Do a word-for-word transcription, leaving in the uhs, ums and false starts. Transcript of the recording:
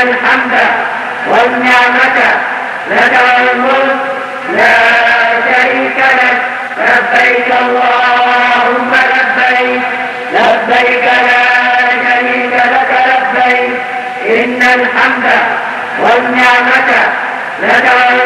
الحمد والنعمة لك والملك لا شريك لك لبيك اللهم لبيك لبيك لا شريك لك لبيك إن الحمد والنعمة لك